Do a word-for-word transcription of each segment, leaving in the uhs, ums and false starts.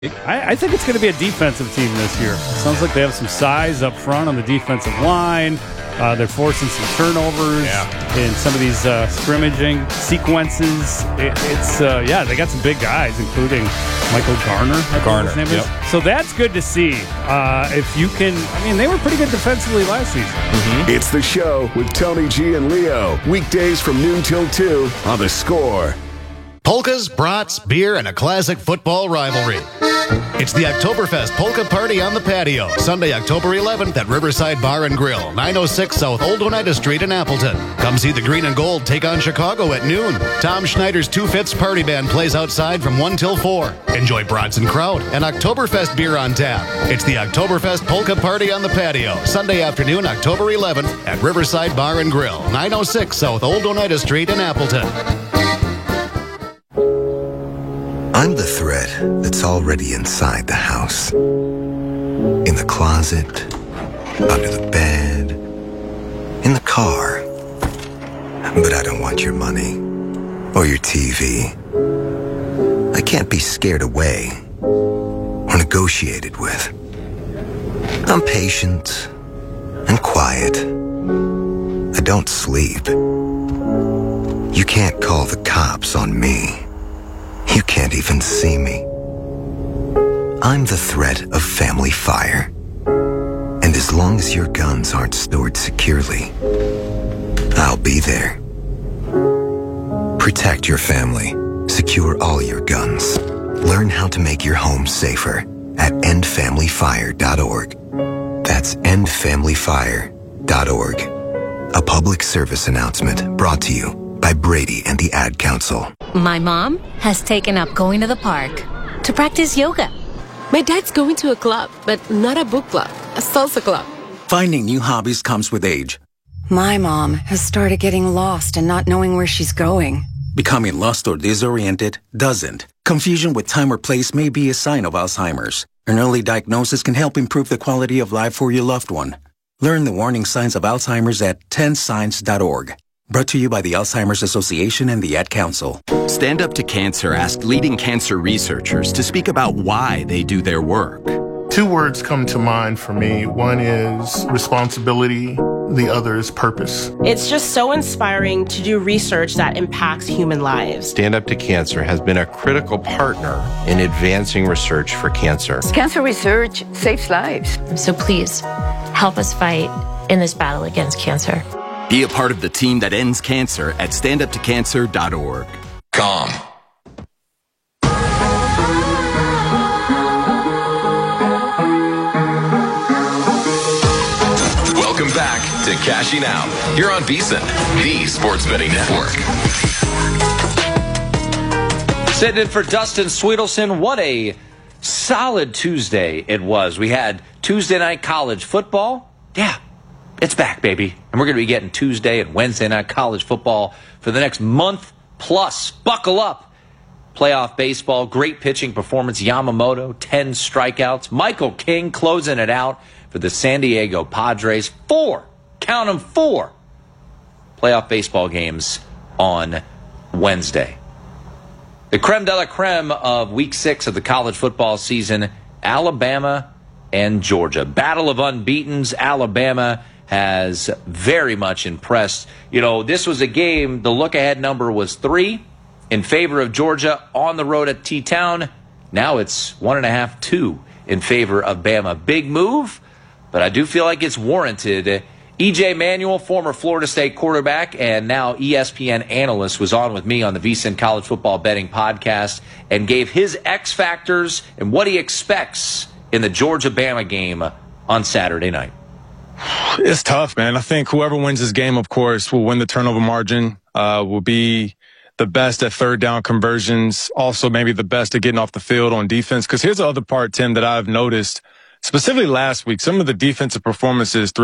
I, I think it's going to be a defensive team this year. It sounds like they have some size up front on the defensive line. Uh, they're forcing some turnovers yeah. in some of these uh, scrimmaging sequences. It, it's uh, yeah, they got some big guys, including Michael Garner. I Garner, his name yep. is. So that's good to see. Uh, if you can, I mean, they were pretty good defensively last season. Mm-hmm. It's The Show with Tony G and Leo. Weekdays from noon till two on The Score. Polkas, brats, beer, and a classic football rivalry. It's the Oktoberfest Polka Party on the Patio, Sunday, October eleventh at Riverside Bar and Grill, nine oh six South Old Oneida Street in Appleton. Come see the Green and Gold take on Chicago at noon. Tom Schneider's Two-Fifths Party Band plays outside from one till four. Enjoy brats and kraut and Oktoberfest beer on tap. It's the Oktoberfest Polka Party on the Patio, Sunday afternoon, October eleventh at Riverside Bar and Grill, nine oh six South Old Oneida Street in Appleton. I'm the thread that's already inside the house. In the closet, under the bed, in the car. But I don't want your money or your T V. I can't be scared away or negotiated with. I'm patient and quiet. I don't sleep. You can't call the cops on me. You can't even see me. I'm the threat of family fire. And as long as your guns aren't stored securely, I'll be there. Protect your family. Secure all your guns. Learn how to make your home safer at end family fire dot org. That's end family fire dot org. A public service announcement brought to you by Brady and the Ad Council. My mom has taken up going to the park to practice yoga. My dad's going to a club, but not a book club, a salsa club. Finding new hobbies comes with age. My mom has started getting lost and not knowing where she's going. Becoming lost or disoriented doesn't. Confusion with time or place may be a sign of Alzheimer's. An early diagnosis can help improve the quality of life for your loved one. Learn the warning signs of Alzheimer's at ten signs dot org. Brought to you by the Alzheimer's Association and the Ad Council. Stand Up to Cancer asked leading cancer researchers to speak about why they do their work. Two words come to mind for me. One is responsibility. The other is purpose. It's just so inspiring to do research that impacts human lives. Stand Up to Cancer has been a critical partner in advancing research for cancer. Cancer research saves lives. So please, help us fight in this battle against cancer. Be a part of the team that ends cancer at stand up to cancer dot org. Com. Welcome back to Cashing Out here on VSiN, the Sports Betting Network. Sitting in for Dustin Sweetelson. What a solid Tuesday it was. We had Tuesday night college football. Yeah. It's back, baby. And we're going to be getting Tuesday and Wednesday night college football for the next month plus. Buckle up. Playoff baseball, great pitching performance. Yamamoto, ten strikeouts. Michael King closing it out for the San Diego Padres. Four, count them, four playoff baseball games on Wednesday. The creme de la creme of week six of the college football season, Alabama and Georgia. Battle of unbeatens. Alabama has very much impressed. You know, this was a game, the look-ahead number was three in favor of Georgia on the road at T-Town. Now it's one and a half, two in favor of Bama. Big move, but I do feel like it's warranted. E J Manuel, former Florida State quarterback and now E S P N analyst, was on with me on the VSiN College Football Betting Podcast and gave his X factors and what he expects in the Georgia-Bama game on Saturday night. It's tough, man. I think whoever wins this game, of course, will win the turnover margin, uh, will be the best at third down conversions, also maybe the best at getting off the field on defense. Because here's the other part, Tim, that I've noticed, specifically last week, some of the defensive performances throughout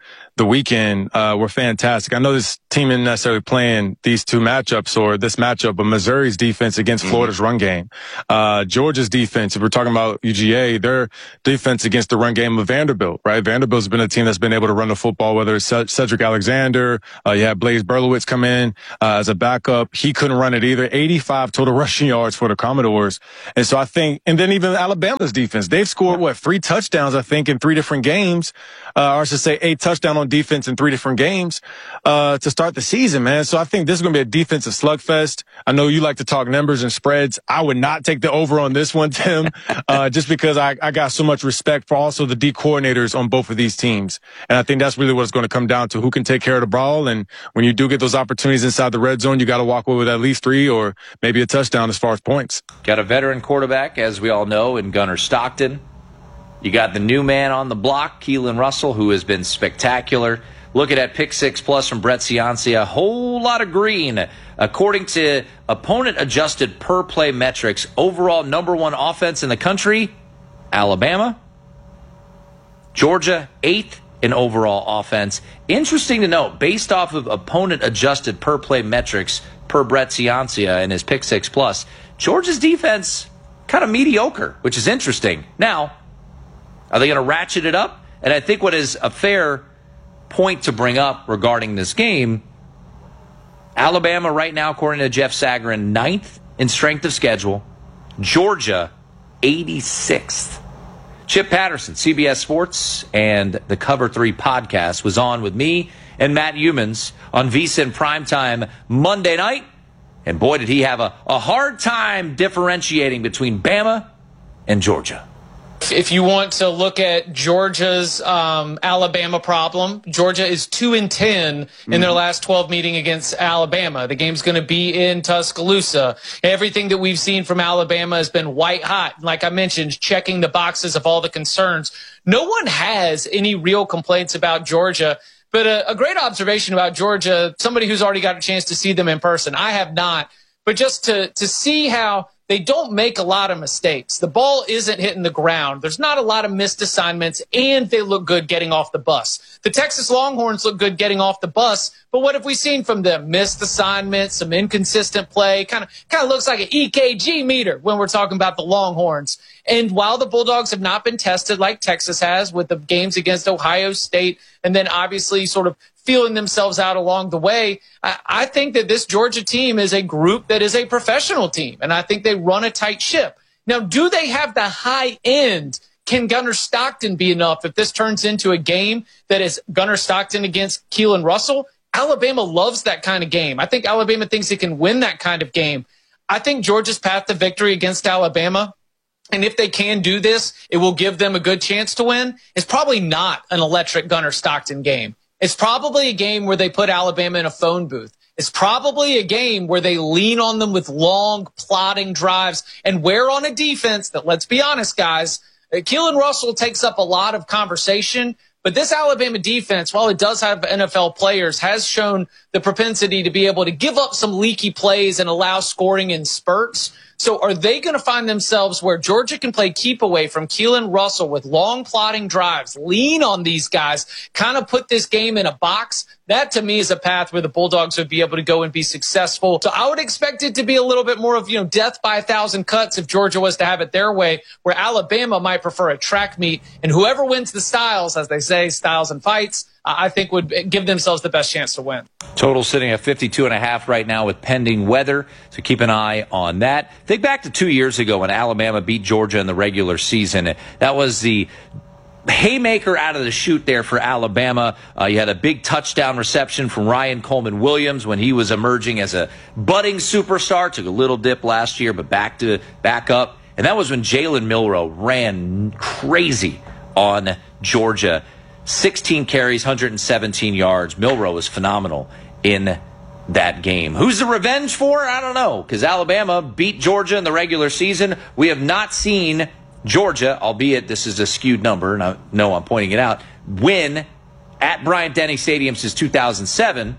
the weekend uh, were fantastic. I know this team isn't necessarily playing these two matchups or this matchup, but Missouri's defense against Florida's run game, uh, Georgia's defense, if we're talking about U G A, their defense against the run game of Vanderbilt, right? Vanderbilt's been a team that's been able to run the football, whether it's Cedric Alexander, uh, you had Blaze Berlowitz come in uh, as a backup. He couldn't run it either. eighty-five total rushing yards for the Commodores. And so I think, and then even Alabama's defense, they've scored, what, three touchdowns, I think, in three different games, uh, or I should say eight touchdowns on defense in three different games uh to start the season, man. So I think this is going to be a defensive slugfest. I know you like to talk numbers and spreads. I would not take the over on this one, Tim, uh just because I, I got so much respect for also the D coordinators on both of these teams. And I think that's really what it's going to come down to, who can take care of the ball. And when you do get those opportunities inside the red zone, you got to walk away with at least three or maybe a touchdown as far as points. Got a veteran quarterback, as we all know, in Gunnar Stockton. You got the new man on the block, Keelan Russell, who has been spectacular. Looking at pick six plus from Brett Ciancia, a whole lot of green. According to opponent-adjusted per-play metrics, overall number one offense in the country, Alabama. Georgia, eighth in overall offense. Interesting to note, based off of opponent-adjusted per-play metrics per Brett Ciancia and his pick six plus, Georgia's defense kind of mediocre, which is interesting. Now, are they going to ratchet it up? And I think what is a fair point to bring up regarding this game, Alabama right now, according to Jeff Sagarin, ninth in strength of schedule. Georgia, eighty-sixth. Chip Patterson, C B S Sports and the Cover three podcast, was on with me and Matt Humans on VSiN Primetime Monday night. And boy, did he have a, a hard time differentiating between Bama and Georgia. If you want to look at Georgia's um, Alabama problem, Georgia is two and ten mm-hmm. in their last twelve meeting against Alabama. The game's going to be in Tuscaloosa. Everything that we've seen from Alabama has been white hot. Like I mentioned, checking the boxes of all the concerns. No one has any real complaints about Georgia. But a, a great observation about Georgia, somebody who's already got a chance to see them in person. I have not. But just to, to see how they don't make a lot of mistakes. The ball isn't hitting the ground. There's not a lot of missed assignments, and they look good getting off the bus. The Texas Longhorns look good getting off the bus, but what have we seen from them? Missed assignments, some inconsistent play, kind of kind of looks like an E K G meter when we're talking about the Longhorns. And while the Bulldogs have not been tested like Texas has with the games against Ohio State, and then obviously sort of feeling themselves out along the way, I, I think that this Georgia team is a group that is a professional team, and I think they run a tight ship. Now, do they have the high end? Can Gunnar Stockton be enough if this turns into a game that is Gunnar Stockton against Keelan Russell? Alabama loves that kind of game. I think Alabama thinks it can win that kind of game. I think Georgia's path to victory against Alabama, and if they can do this, it will give them a good chance to win, is probably not an electric Gunnar Stockton game. It's probably a game where they put Alabama in a phone booth. It's probably a game where they lean on them with long, plodding drives and wear on a defense that, let's be honest, guys, Keelan Russell takes up a lot of conversation. But this Alabama defense, while it does have N F L players, has shown the propensity to be able to give up some leaky plays and allow scoring in spurts. So are they going to find themselves where Georgia can play keep away from Keelan Russell with long plotting drives, lean on these guys, kind of put this game in a box? That, to me, is a path where the Bulldogs would be able to go and be successful. So I would expect it to be a little bit more of, you know, death by a thousand cuts if Georgia was to have it their way, where Alabama might prefer a track meet. And whoever wins the styles, as they say, styles and fights, I think would give themselves the best chance to win. Total sitting at fifty-two and a half right now with pending weather, so keep an eye on that. Think back to two years ago when Alabama beat Georgia in the regular season. That was the haymaker out of the chute there for Alabama. Uh, you had a big touchdown reception from Ryan Coleman Williams when he was emerging as a budding superstar. Took a little dip last year, but back to back up. And that was when Jalen Milroe ran crazy on Georgia. sixteen carries, one hundred seventeen yards. Milroe was phenomenal in that game. Who's the revenge for? I don't know, because Alabama beat Georgia in the regular season. We have not seen Georgia, albeit this is a skewed number, and I know I'm pointing it out, win at Bryant-Denny Stadium since two thousand seven.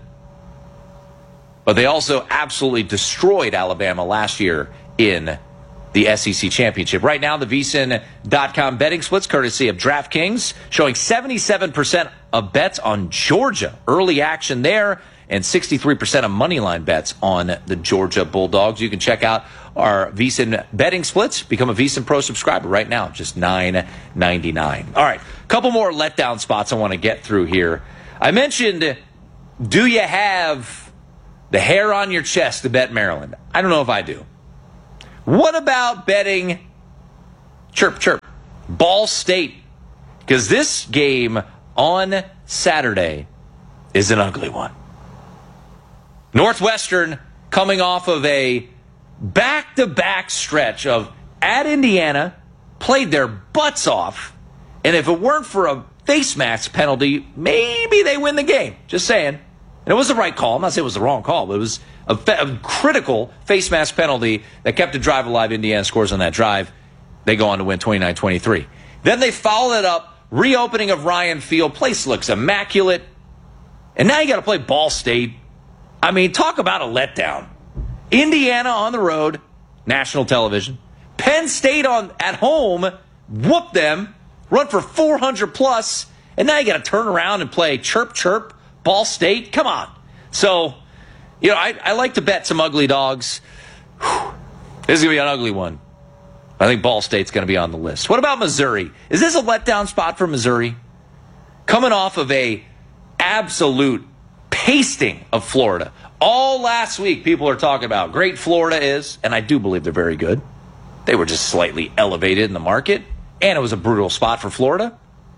But they also absolutely destroyed Alabama last year in the S E C Championship. Right now, the V S I N dot com betting splits, courtesy of DraftKings, showing seventy-seven percent of bets on Georgia. Early action there, and sixty-three percent of moneyline bets on the Georgia Bulldogs. You can check out our VSiN betting splits. Become a VSiN Pro subscriber right now, just nine ninety-nine. All right, a couple more letdown spots I want to get through here. I mentioned, do you have the hair on your chest to bet Maryland? I don't know if I do. What about betting chirp chirp Ball State? Because this game on Saturday is an ugly one. Northwestern coming off of a back-to-back stretch of at Indiana, played their butts off, and if it weren't for a face mask penalty, maybe they win the game. Just saying. And it was the right call. I'm not saying it was the wrong call, but it was a, a critical face mask penalty that kept the drive alive. Indiana scores on that drive. They go on to win twenty-nine twenty-three. Then they follow it up. Reopening of Ryan Field. Place looks immaculate. And now you got to play Ball State. I mean, talk about a letdown. Indiana on the road, national television. Penn State on at home, whoop them, run for four hundred plus, and now you got to turn around and play chirp chirp Ball State. Come on. So, you know, I, I like to bet some ugly dogs. Whew. This is going to be an ugly one. I think Ball State's going to be on the list. What about Missouri? Is this a letdown spot for Missouri? Coming off of a absolute pasting of Florida. All last week, people are talking about how great Florida is, and I do believe they're very good. They were just slightly elevated in the market, and it was a brutal spot for Florida.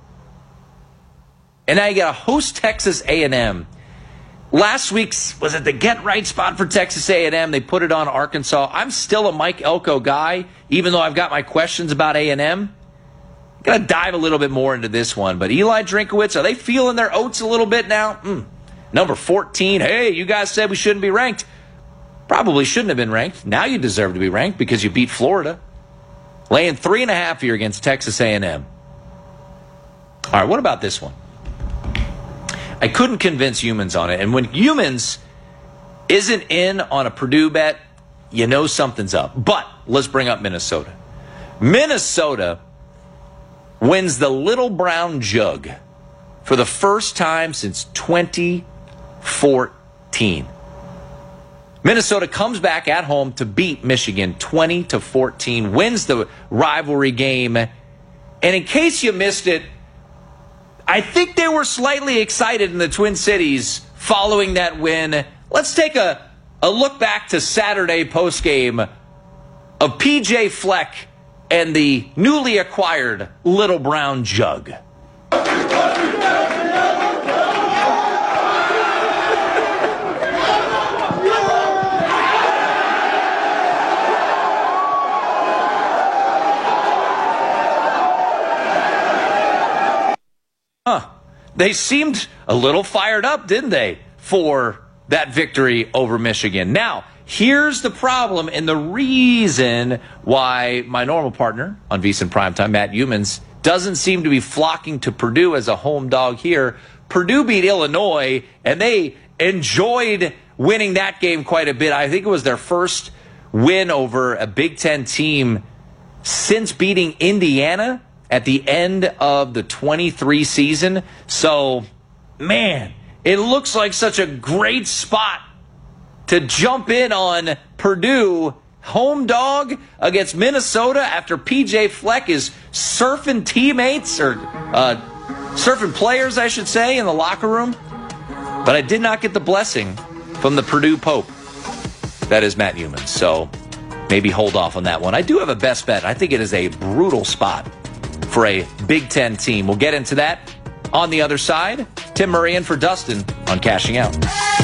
And now you got to host Texas A and M. Last week's, was it the get-right spot for Texas A and M? They put it on Arkansas. I'm still a Mike Elko guy, even though I've got my questions about A and M. Got to dive a little bit more into this one. But Eli Drinkwitz, are they feeling their oats a little bit now? Mm. Number fourteen, hey, you guys said we shouldn't be ranked. Probably shouldn't have been ranked. Now you deserve to be ranked because you beat Florida. Laying three and a half here against Texas A and M. All right, what about this one? I couldn't convince humans on it. And when humans isn't in on a Purdue bet, you know something's up. But let's bring up Minnesota. Minnesota wins the Little Brown Jug for the first time since twenty fourteen. Minnesota comes back at home to beat Michigan twenty to fourteen, wins the rivalry game. And in case you missed it, I think they were slightly excited in the Twin Cities following that win. Let's take a, a look back to Saturday postgame of P J Fleck and the newly acquired Little Brown Jug. Huh. They seemed a little fired up, didn't they, for that victory over Michigan. Now, here's the problem and the reason why my normal partner on VSiN Primetime, Matt Humans, doesn't seem to be flocking to Purdue as a home dog here. Purdue beat Illinois, and they enjoyed winning that game quite a bit. I think it was their first win over a Big Ten team since beating Indiana at the end of the twenty-three season. So, man, it looks like such a great spot to jump in on Purdue home dog against Minnesota after P J Fleck is surfing teammates, or uh, surfing players, I should say, in the locker room. But I did not get the blessing from the Purdue Pope. That is Matt Humans. So maybe hold off on that one. I do have a best bet. I think it is a brutal spot for a Big Ten team. We'll get into that on the other side. Tim Murray in for Dustin on Cashing Out.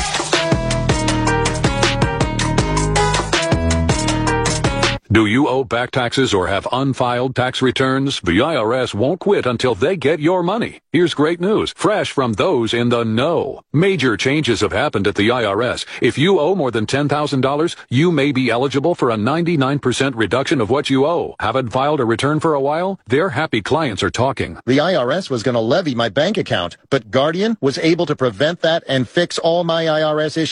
Do you owe back taxes or have unfiled tax returns? The I R S won't quit until they get your money. Here's great news, fresh from those in the know. Major changes have happened at the I R S. If you owe more than ten thousand dollars, you may be eligible for a ninety-nine percent reduction of what you owe. Haven't filed a return for a while? Their happy clients are talking. The I R S was going to levy my bank account, but Guardian was able to prevent that and fix all my I R S issues.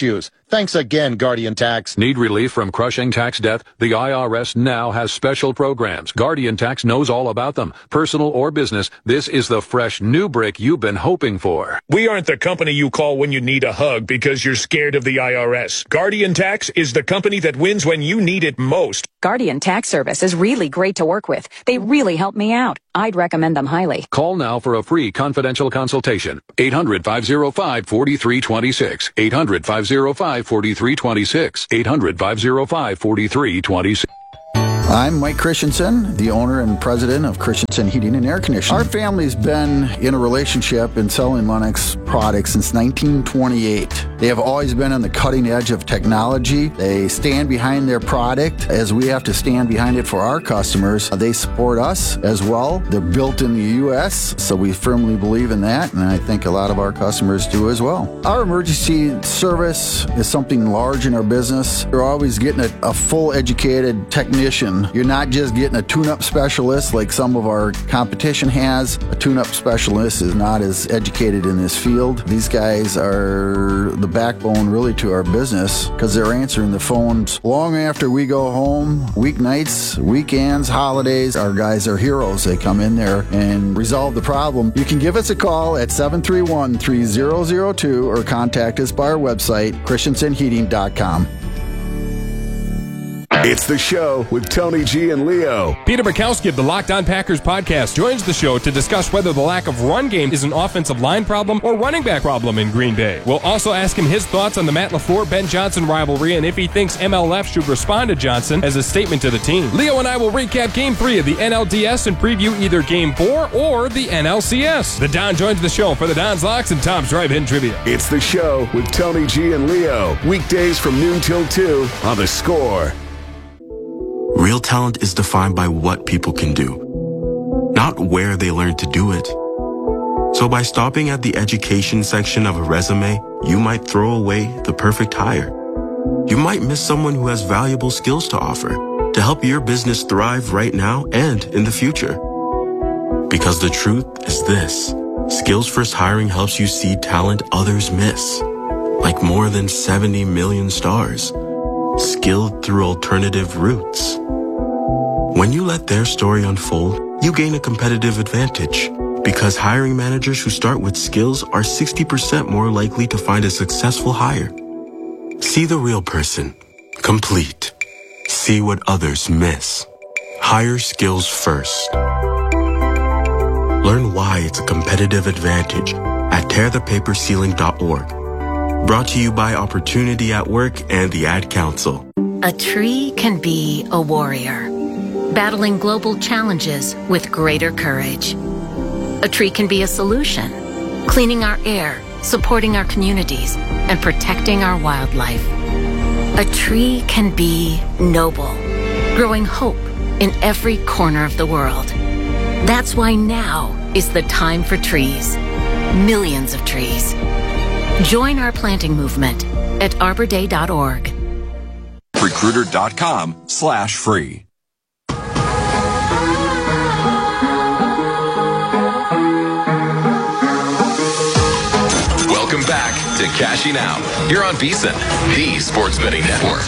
Thanks again, Guardian Tax. Need relief from crushing tax debt? The I R S now has special programs. Guardian Tax knows all about them. Personal or business, this is the fresh new brick you've been hoping for. We aren't the company you call when you need a hug because you're scared of the I R S. Guardian Tax is the company that wins when you need it most. Guardian Tax Service is really great to work with. They really help me out. I'd recommend them highly. Call now for a free confidential consultation. eight hundred, five oh five, four three two six. eight hundred, five oh five, four three two six. eight hundred, five oh five, four three two six. I'm Mike Christensen, the owner and president of Christensen Heating and Air Conditioning. Our family's been in a relationship and selling Lennox products since nineteen twenty-eight. They have always been on the cutting edge of technology. They stand behind their product as we have to stand behind it for our customers. They support us as well. They're built in the U S, so we firmly believe in that, and I think a lot of our customers do as well. Our emergency service is something large in our business. You're always getting a, a full educated technician. You're not just getting a tune-up specialist like some of our competition has. A tune-up specialist is not as educated in this field. These guys are the backbone really to our business because they're answering the phones long after we go home, weeknights, weekends, holidays. Our guys are heroes. They come in there and resolve the problem. You can give us a call at seven three one, three zero zero two or contact us by our website, christensen heating dot com. It's the show with Tony G and Leo. Peter Bukowski of the Locked On Packers podcast joins the show to discuss whether the lack of run game is an offensive line problem or running back problem in Green Bay. We'll also ask him his thoughts on the Matt LaFleur-Ben Johnson rivalry and if he thinks M L F should respond to Johnson as a statement to the team. Leo and I will recap Game three of the N L D S and preview either Game four or the N L C S. The Don joins the show for the Don's Locks and Tom's Drive-In Trivia. It's the show with Tony G and Leo. Weekdays from noon till two on The Score. Real talent is defined by what people can do, not where they learn to do it. So by stopping at the education section of a resume, you might throw away the perfect hire. You might miss someone who has valuable skills to offer to help your business thrive right now and in the future. Because the truth is this: Skills First Hiring helps you see talent others miss, like more than seventy million stars, skilled through alternative routes. When you let their story unfold, you gain a competitive advantage because hiring managers who start with skills are sixty percent more likely to find a successful hire. See the real person, complete. See what others miss. Hire skills first. Learn why it's a competitive advantage at tear the paper ceiling dot org. Brought to you by Opportunity at Work and the Ad Council. A tree can be a warrior, battling global challenges with greater courage. A tree can be a solution, cleaning our air, supporting our communities, and protecting our wildlife. A tree can be noble, growing hope in every corner of the world. That's why now is the time for trees. Millions of trees. Join our planting movement at arbor day dot org. recruiter dot com slash free. Welcome back to Cashing Out. You're on VSiN, the sports betting network.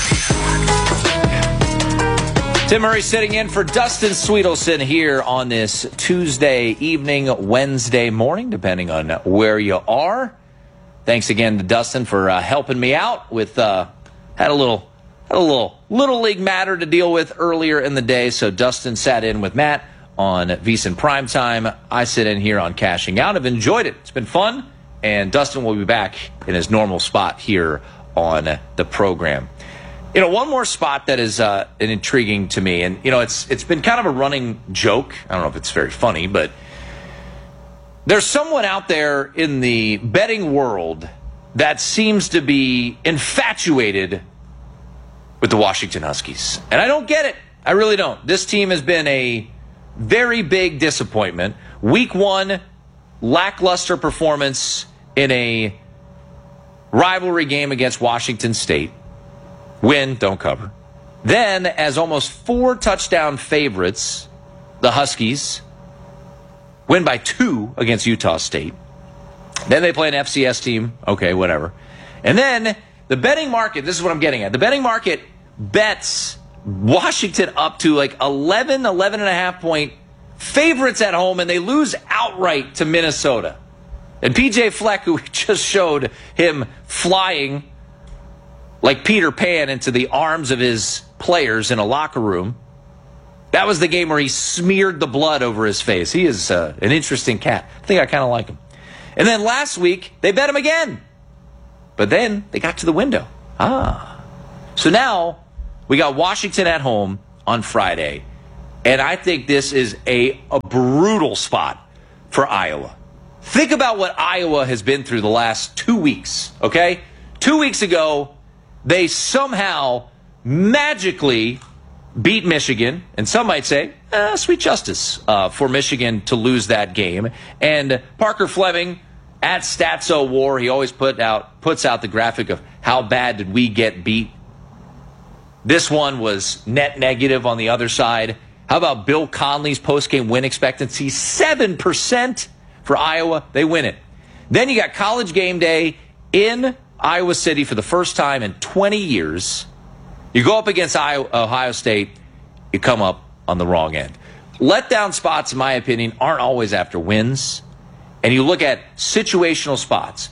Tim Murray sitting in for Dustin Sweetelson here on this Tuesday evening, Wednesday morning, depending on where you are. Thanks again to Dustin for uh, helping me out with uh, had a little had a little little league matter to deal with earlier in the day. So Dustin sat in with Matt on VSiN Primetime. I sit in here on Cashing Out. I've enjoyed it. It's been fun, and Dustin will be back in his normal spot here on the program. You know, one more spot that is uh, intriguing to me, and, you know, it's it's been kind of a running joke. I don't know if it's very funny, but there's someone out there in the betting world that seems to be infatuated with the Washington Huskies. And I don't get it. I really don't. This team has been a very big disappointment. Week one, lackluster performance in a rivalry game against Washington State. Win, don't cover. Then, as almost four touchdown favorites, the Huskies win by two against Utah State. Then they play an F C S team. Okay, whatever. And then the betting market, this is what I'm getting at. The betting market bets Washington up to like eleven, eleven and a half point favorites at home, and they lose outright to Minnesota. And P J Fleck, who just showed him flying like Peter Pan into the arms of his players in a locker room, that was the game where he smeared the blood over his face. He is uh, an interesting cat. I think I kind of like him. And then last week, they bet him again. But then they got to the window. Ah. So now we got Washington at home on Friday. And I think this is a, a brutal spot for Iowa. Think about what Iowa has been through the last two weeks, okay? Two weeks ago, they somehow magically beat Michigan, and some might say, eh, sweet justice uh, for Michigan to lose that game. And Parker Fleming at Statso War, he always put out puts out the graphic of how bad did we get beat. This one was net negative on the other side. How about Bill Conley's post-game win expectancy? seven percent for Iowa. They win it. Then you got College Game Day in Iowa City for the first time in twenty years. You go up against Ohio State, you come up on the wrong end. Letdown spots, in my opinion, aren't always after wins. And you look at situational spots.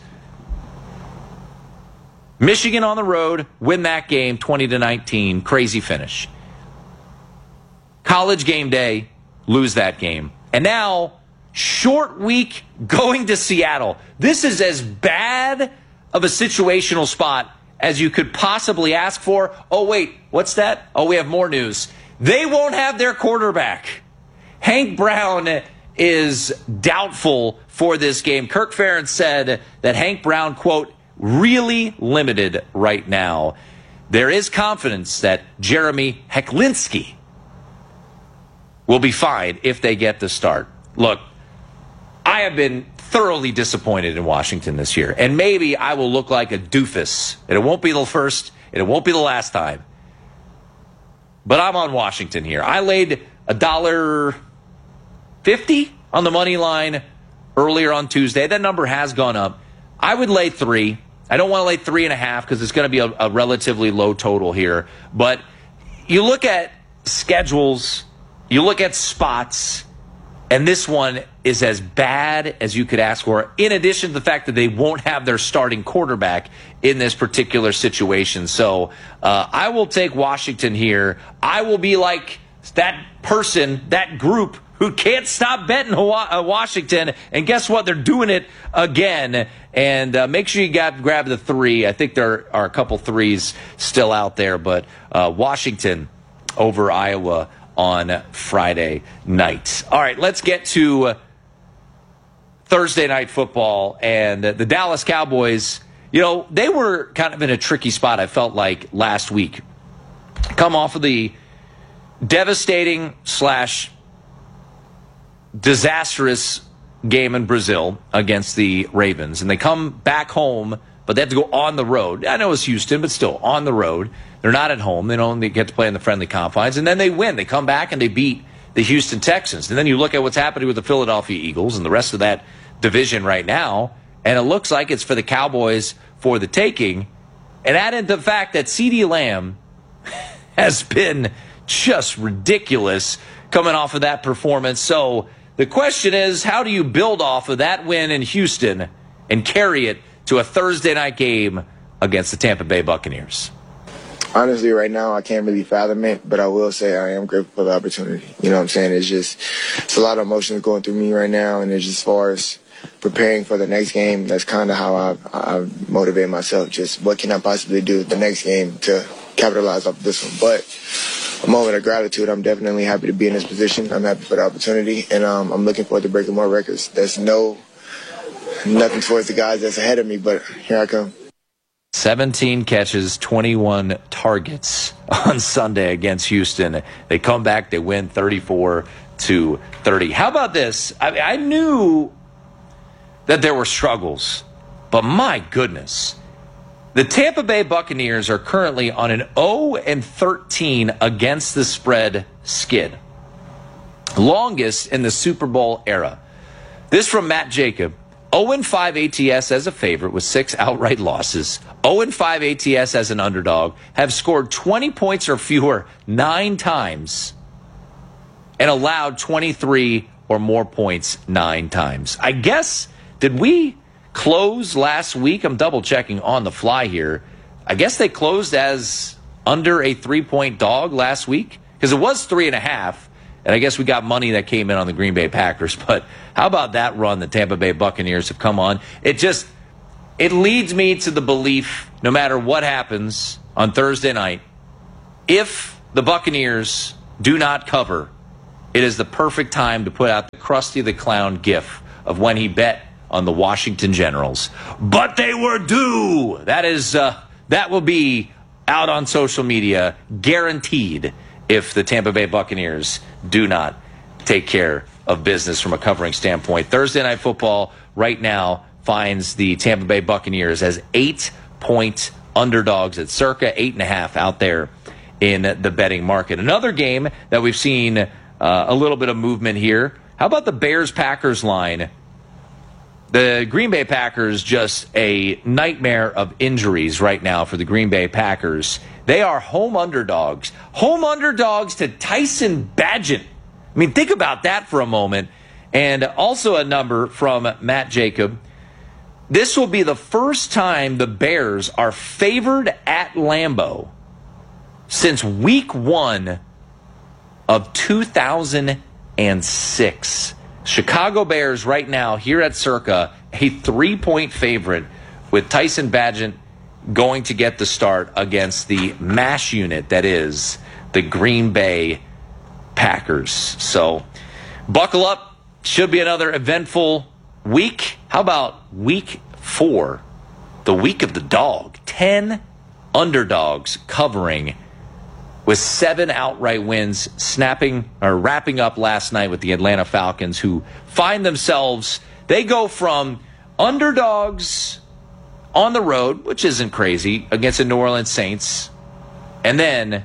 Michigan on the road, win that game twenty to nineteen, crazy finish. College Game Day, lose that game. And now, short week going to Seattle. This is as bad of a situational spot as you could possibly ask for. Oh, wait, what's that? Oh, we have more news. They won't have their quarterback. Hank Brown is doubtful for this game. Kirk Ferentz said that Hank Brown, quote, really limited right now. There is confidence that Jeremy Hecklinski will be fine if they get the start. Look, I have been thoroughly disappointed in Washington this year. And maybe I will look like a doofus. And it won't be the first, and it won't be the last time. But I'm on Washington here. I laid a dollar fifty on the money line earlier on Tuesday. That number has gone up. I would lay three. I don't want to lay three and a half because it's going to be a, a relatively low total here. But you look at schedules, you look at spots, and this one is as bad as you could ask for, in addition to the fact that they won't have their starting quarterback in this particular situation. So uh, I will take Washington here. I will be like that person, that group, who can't stop betting Washington. And guess what? They're doing it again. And uh, make sure you got grab the three. I think there are a couple threes still out there. But uh, Washington over Iowa on Friday night. All right, let's get to Thursday night football. And the Dallas Cowboys, you know, they were kind of in a tricky spot, I felt like, last week. Come off of the devastating slash disastrous game in Brazil against the Ravens. And they come back home, but they have to go on the road. I know it's Houston, but still on the road. They're not at home. They don't get to play in the friendly confines. And then they win. They come back and they beat the Houston Texans. And then you look at what's happening with the Philadelphia Eagles and the rest of that division right now, and it looks like it's for the Cowboys for the taking. And add in the fact that CeeDee Lamb has been just ridiculous coming off of that performance. So the question is, how do you build off of that win in Houston and carry it to a Thursday night game against the Tampa Bay Buccaneers? Honestly, right now, I can't really fathom it, but I will say I am grateful for the opportunity. You know what I'm saying? It's just, it's a lot of emotions going through me right now, and it's just as far as preparing for the next game, that's kind of how I, I motivate myself. Just what can I possibly do the next game to capitalize off this one? But a moment of gratitude. I'm definitely happy to be in this position. I'm happy for the opportunity, and um, I'm looking forward to breaking more records. There's no, nothing towards the guys that's ahead of me, but here I come. seventeen catches, twenty-one targets on Sunday against Houston. They come back, they win thirty-four to thirty. How about this? I, I knew that there were struggles, but my goodness. The Tampa Bay Buccaneers are currently on an oh and thirteen against the spread skid. Longest in the Super Bowl era. This from Matt Jacob. oh and five A T S as a favorite with six outright losses. oh and five A T S as an underdog, have scored twenty points or fewer nine times and allowed twenty-three or more points nine times. I guess, did we close last week? I'm double checking on the fly here. I guess they closed as under a three-point dog last week because it was three and a half. And I guess we got money that came in on the Green Bay Packers. But how about that run the Tampa Bay Buccaneers have come on? It just, it leads me to the belief, no matter what happens on Thursday night, if the Buccaneers do not cover, it is the perfect time to put out the Krusty the Clown gif of when he bet on the Washington Generals. But they were due. That is, uh, that will be out on social media, guaranteed, if the Tampa Bay Buccaneers do not take care of business from a covering standpoint. Thursday Night Football right now finds the Tampa Bay Buccaneers as eight-point underdogs at circa eight and a half out there in the betting market. Another game that we've seen uh, a little bit of movement here. How about the Bears-Packers line? The Green Bay Packers, just a nightmare of injuries right now for the Green Bay Packers. They are home underdogs. Home underdogs to Tyson Bagent. I mean, think about that for a moment. And also a number from Matt Jacob. This will be the first time the Bears are favored at Lambeau since week one of two thousand six. Chicago Bears right now here at Circa, a three-point favorite with Tyson Bagent going to get the start against the MASH unit that is the Green Bay Packers. So buckle up. Should be another eventful week. How about week four, the week of the dog? Ten underdogs covering with seven outright wins, snapping or wrapping up last night with the Atlanta Falcons, who find themselves, they go from underdogs on the road, which isn't crazy, against the New Orleans Saints, and then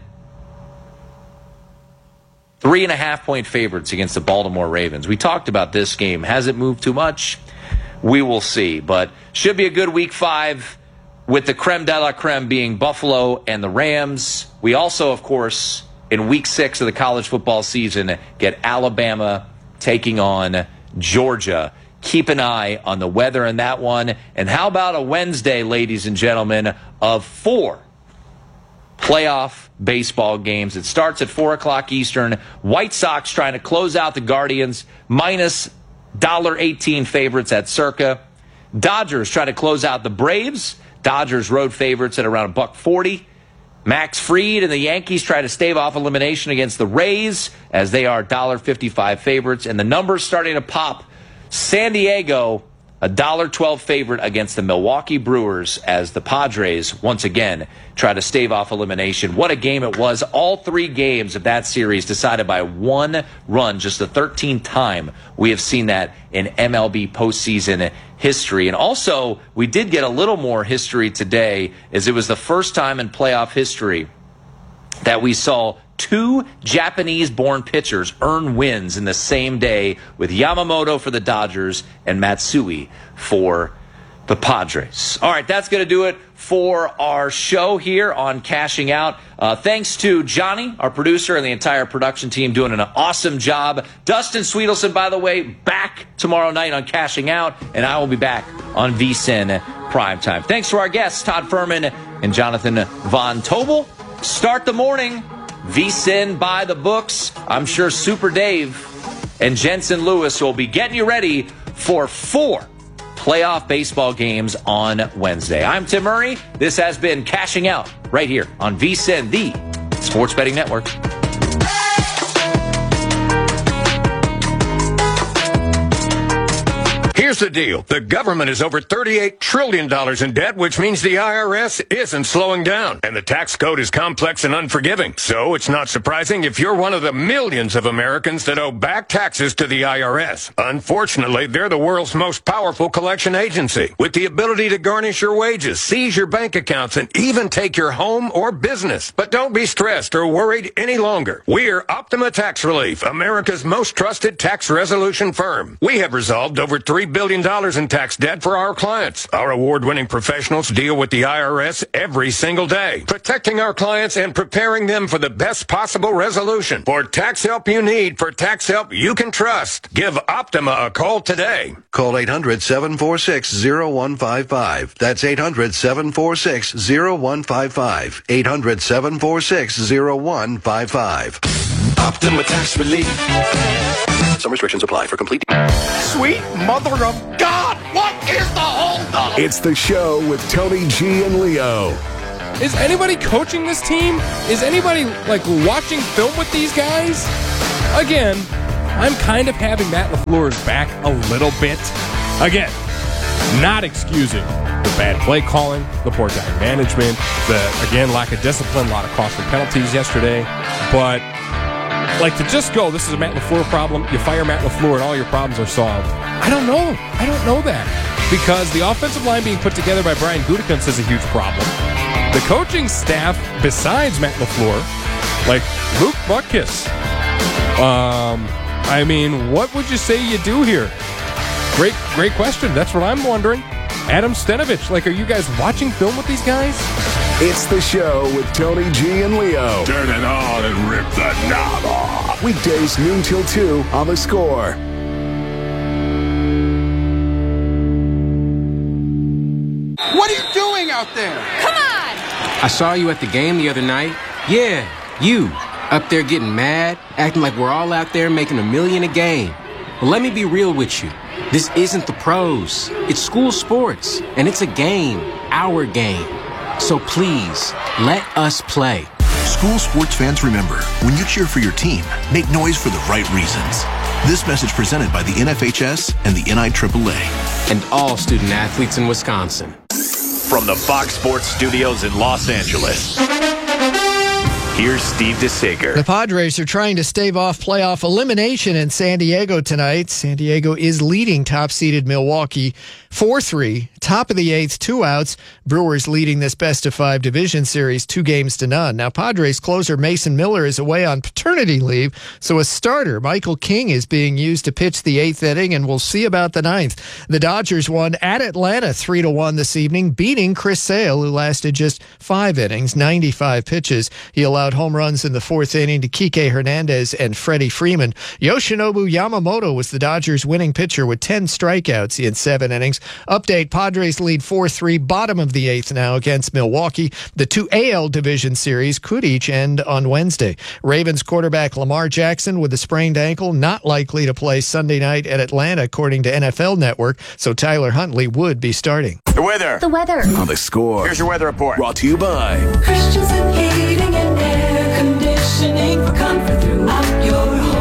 three and a half point favorites against the Baltimore Ravens. We talked about this game. Has it moved too much? We will see, but should be a good week five, with the creme de la creme being Buffalo and the Rams. We also, of course, in week six of the college football season, get Alabama taking on Georgia. Keep an eye on the weather in that one. And how about a Wednesday, ladies and gentlemen, of four playoff baseball games? It starts at four o'clock Eastern. White Sox trying to close out the Guardians, minus one dollar eighteen favorites at Circa. Dodgers try to close out the Braves. Dodgers road favorites at around a buck forty. Max Fried and the Yankees try to stave off elimination against the Rays as they are one dollar fifty-five favorites. And the numbers starting to pop. San Diego, a one dollar twelve favorite against the Milwaukee Brewers as the Padres once again try to stave off elimination. What a game it was. All three games of that series decided by one run. Just the thirteenth time we have seen that in M L B postseason history. And also, we did get a little more history today, as it was the first time in playoff history that we saw two Japanese-born pitchers earn wins in the same day, with Yamamoto for the Dodgers and Matsui for the Padres. All right, that's going to do it for our show here on Cashing Out. Uh, thanks to Johnny, our producer, and the entire production team doing an awesome job. Dustin Sweetelson, by the way, back tomorrow night on Cashing Out, and I will be back on V S I N Primetime. Thanks to our guests, Todd Furman and Jonathan Von Tobel. Start the morning, V S I N by the books. I'm sure Super Dave and Jensen Lewis will be getting you ready for four playoff baseball games on Wednesday. I'm Tim Murray. This has been Cashing Out right here on V S I N, the Sports Betting Network. Here's the deal. The government is over thirty-eight trillion dollars in debt, which means the I R S isn't slowing down. And the tax code is complex and unforgiving. So it's not surprising if you're one of the millions of Americans that owe back taxes to the I R S. Unfortunately, they're the world's most powerful collection agency, with the ability to garnish your wages, seize your bank accounts, and even take your home or business. But don't be stressed or worried any longer. We're Optima Tax Relief, America's most trusted tax resolution firm. We have resolved over three billion million dollars in tax debt for our clients. Our award-winning professionals deal with the I R S every single day, protecting our clients and preparing them for the best possible resolution. For tax help you need, for tax help you can trust, give Optima a call today. Call eight hundred, seven four six, zero one five five. That's eight hundred, seven four six, zero one five five. eight hundred, seven four six, zero one five five. Optima Tax Relief. Some restrictions apply. For complete... Sweet mother of God! What is the holdup? It's the show with Tony G and Leo. Is anybody coaching this team? Is anybody, like, watching film with these guys? Again, I'm kind of having Matt LaFleur's back a little bit. Again, not excusing the bad play calling, the poor time management, the, again, lack of discipline, a lot of costly penalties yesterday. But, like, to just go, this is a Matt LaFleur problem, you fire Matt LaFleur and all your problems are solved. I don't know. I don't know that. Because the offensive line being put together by Brian Gutekunst is a huge problem. The coaching staff, besides Matt LaFleur, like Luke Butkus, um, I mean, what would you say you do here? Great, great question. That's what I'm wondering. Adam Stenavich, like, are you guys watching film with these guys? It's the show with Tony G and Leo. Turn it on and rip the knob off. Weekdays noon till two on The Score. What are you doing out there? Come on! I saw you at the game the other night. Yeah, you. Up there getting mad, acting like we're all out there making a million a game. Well, let me be real with you. This isn't the pros. It's school sports, and it's a game, our game. So please, let us play. School sports fans, remember, when you cheer for your team, make noise for the right reasons. This message presented by the N F H S and the N I triple A. And all student athletes in Wisconsin. From the Fox Sports Studios in Los Angeles, here's Steve DeSager. The Padres are trying to stave off playoff elimination in San Diego tonight. San Diego is leading top-seeded Milwaukee four three. Top of the eighth, two outs. Brewers leading this best-of-five division series two games to none. Now, Padres closer Mason Miller is away on paternity leave, so a starter, Michael King, is being used to pitch the eighth inning, and we'll see about the ninth. The Dodgers won at Atlanta three to one this evening, beating Chris Sale, who lasted just five innings, ninety-five pitches. He allowed home runs in the fourth inning to Kike Hernandez and Freddie Freeman. Yoshinobu Yamamoto was the Dodgers' winning pitcher with ten strikeouts in seven innings. Update, Padres lead four three, bottom of the eighth now against Milwaukee. The two A L division series could each end on Wednesday. Ravens quarterback Lamar Jackson with a sprained ankle, not likely to play Sunday night at Atlanta, according to N F L Network, so Tyler Huntley would be starting. The weather. The weather. On The Score. Here's your weather report. Brought to you by Christensen Heating and Air Conditioning for comfort throughout your home.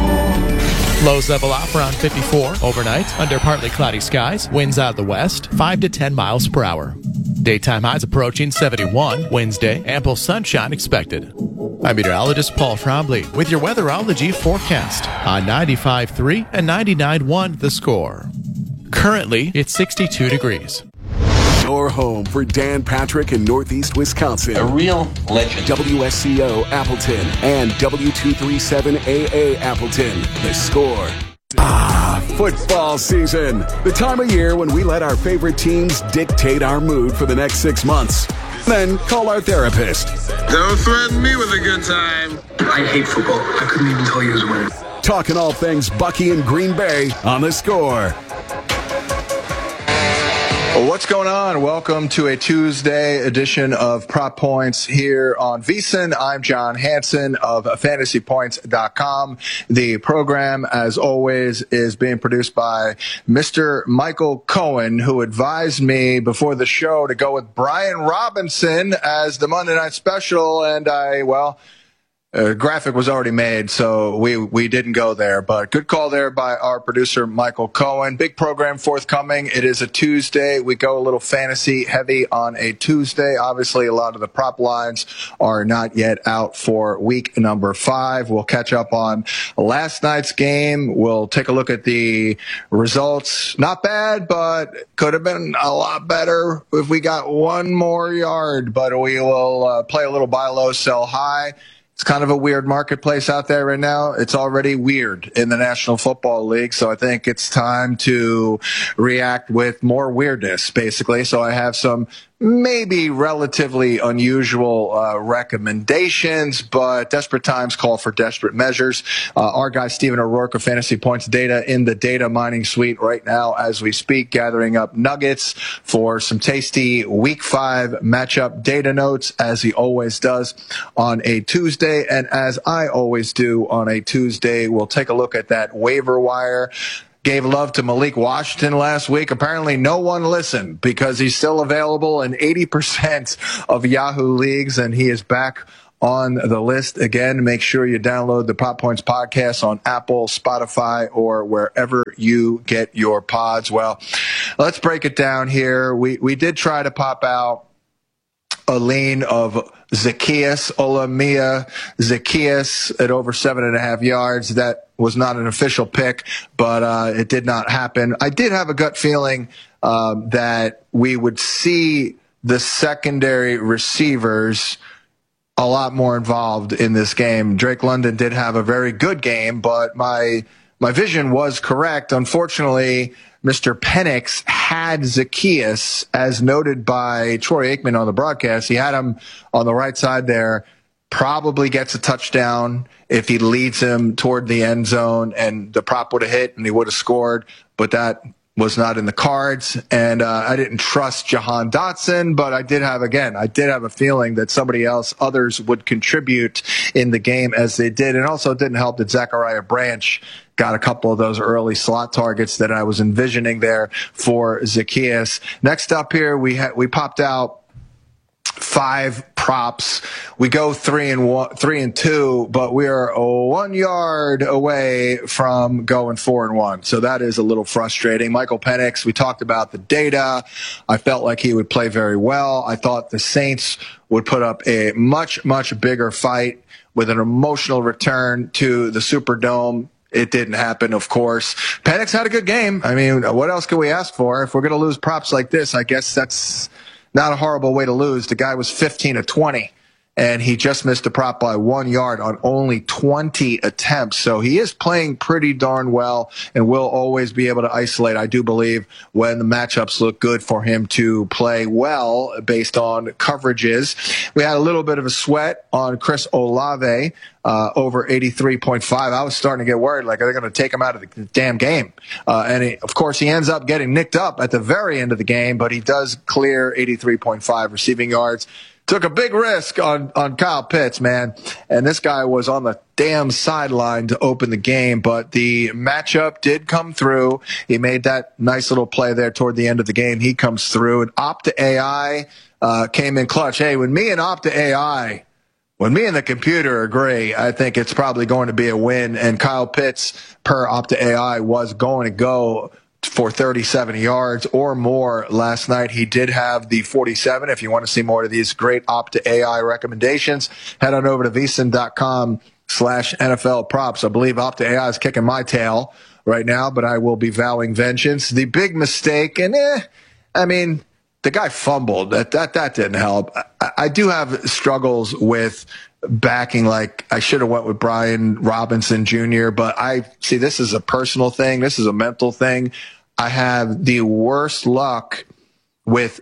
Lows level off around fifty-four overnight under partly cloudy skies. Winds out of the west, five to ten miles per hour. Daytime highs approaching seventy-one. Wednesday, ample sunshine expected. I'm meteorologist Paul Trombley with your weatherology forecast on ninety-five point three and ninety-nine point one The Score. Currently, it's sixty-two degrees. Your home for Dan Patrick in Northeast Wisconsin. A real legend. W S C O Appleton and W two thirty-seven A A Appleton. The Score. Ah, football season. The time of year when we let our favorite teams dictate our mood for the next six months. Then call our therapist. Don't threaten me with a good time. I hate football. I couldn't even tell you who's winning. Talking all things Bucky and Green Bay on The Score. Well, what's going on? Welcome to a Tuesday edition of Prop Points here on VSiN. I'm John Hansen of fantasy points dot com. The program, as always, is being produced by Mister Michael Cohen, who advised me before the show to go with Brian Robinson as the Monday Night Special, and I, well... Uh, graphic was already made, so we we didn't go there. But good call there by our producer, Michael Cohen. Big program forthcoming. It is a Tuesday. We go a little fantasy heavy on a Tuesday. Obviously, a lot of the prop lines are not yet out for week number five. We'll catch up on last night's game. We'll take a look at the results. Not bad, but could have been a lot better if we got one more yard. But we will uh, play a little buy low, sell high. It's kind of a weird marketplace out there right now. It's already weird in the National Football League, so I think it's time to react with more weirdness, basically. So I have some maybe relatively unusual uh, recommendations, but desperate times call for desperate measures. Uh, our guy Stephen O'Rourke of Fantasy Points Data in the data mining suite right now as we speak, gathering up nuggets for some tasty Week five matchup data notes, as he always does on a Tuesday. And as I always do on a Tuesday, we'll take a look at that waiver wire. Gave love to Malik Washington last week. Apparently no one listened because he's still available in eighty percent of Yahoo leagues, and he is back on the list again. Make sure you download the Prop Points podcast on Apple, Spotify, or wherever you get your pods. Well, let's break it down here. We we did try to pop out a lean of Zacchaeus, Olamia Zacchaeus at over seven and a half yards. That was not an official pick, but uh, it did not happen. I did have a gut feeling um, that we would see the secondary receivers a lot more involved in this game. Drake London did have a very good game, but my my vision was correct. Unfortunately, Mister Penix had Zacchaeus, as noted by Troy Aikman on the broadcast. He had him on the right side there. Probably gets a touchdown if he leads him toward the end zone, and the prop would have hit and he would have scored, but that was not in the cards. And uh, I didn't trust Jahan Dotson, but I did have, again, I did have a feeling that somebody else, others would contribute in the game as they did. And also it didn't help that Zachariah Branch got a couple of those early slot targets that I was envisioning there for Zacchaeus. Next up here, we ha- we popped out five props. We go three and one, three and two, but we are one yard away from going four and one. So that is a little frustrating. Michael Penix, we talked about the data. I felt like he would play very well. I thought the Saints would put up a much, much bigger fight with an emotional return to the Superdome. It didn't happen, of course. Penix had a good game. I mean, what else can we ask for? If we're going to lose props like this, I guess that's not a horrible way to lose. The guy was fifteen of twenty, and he just missed a prop by one yard on only twenty attempts. So he is playing pretty darn well and will always be able to isolate, I do believe, when the matchups look good for him to play well based on coverages. We had a little bit of a sweat on Chris Olave. Uh, over eighty-three point five. I was starting to get worried, like, are they going to take him out of the damn game? Uh, and he, of course, he ends up getting nicked up at the very end of the game, but he does clear eighty-three point five receiving yards. Took a big risk on, on Kyle Pitts, man. And this guy was on the damn sideline to open the game, but the matchup did come through. He made that nice little play there toward the end of the game. He comes through, and Opta A I uh, came in clutch. Hey, when me and Opta A I When me and the computer agree, I think it's probably going to be a win. And Kyle Pitts, per Opta A I, was going to go for thirty-seven yards or more last night. He did have the forty-seven. If you want to see more of these great Opta A I recommendations, head on over to vsin.com slash NFL props. I believe Opta A I is kicking my tail right now, but I will be vowing vengeance. The big mistake, and eh, I mean, the guy fumbled. That that that didn't help. I, I do have struggles with backing. Like, I should have went with Brian Robinson Junior But I see this is a personal thing. This is a mental thing. I have the worst luck with